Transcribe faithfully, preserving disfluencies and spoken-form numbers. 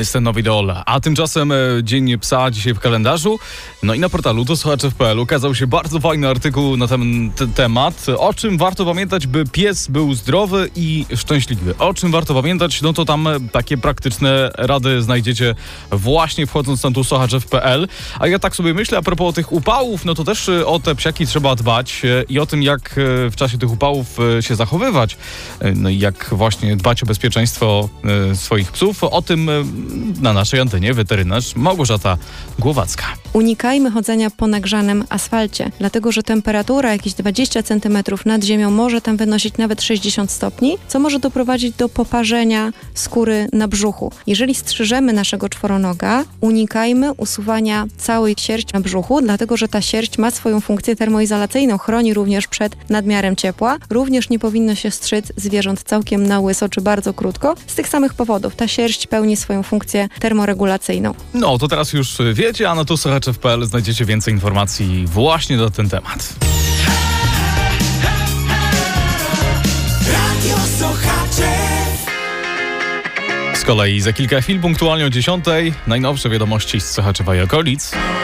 jest ten nowy idol. A tymczasem e, Dzień Psa dzisiaj w kalendarzu. No i na portalu to słuchacze kropka p l ukazał się bardzo fajny artykuł na ten t- temat. O czym warto pamiętać, by pies był zdrowy i szczęśliwy. O czym warto pamiętać? No to tam takie praktyczne rady znajdziecie właśnie wchodząc na tu słuchacze kropka p l. A ja tak sobie myślę, a propos tych upałów, no to też e, o te psiaki trzeba dbać e, i o tym, jak e, w czasie tych upałów e, się zachowywać. E, no i jak właśnie dbać o bezpieczeństwo e, swoich psów. O tym e, na naszej antenie weterynarz Małgorzata Głowacka. Unikajmy chodzenia po nagrzanym asfalcie, dlatego że temperatura jakieś dwadzieścia centymetrów nad ziemią może tam wynosić nawet sześćdziesiąt stopni, co może doprowadzić do poparzenia skóry na brzuchu. Jeżeli strzyżemy naszego czworonoga, unikajmy usuwania całej sierści na brzuchu, dlatego że ta sierść ma swoją funkcję termoizolacyjną, chroni również przed nadmiarem ciepła. Również nie powinno się strzyc zwierząt całkiem na łyso czy bardzo krótko. Z tych samych powodów ta sierść pełni swoją funkcję termoregulacyjną. No to teraz już wiecie, a na tu słuchacze kropka p l znajdziecie więcej informacji właśnie na ten temat. Radio Słuchacze. Z kolei za kilka chwil punktualnie o dziesiątej najnowsze wiadomości z Sochaczewa i okolic.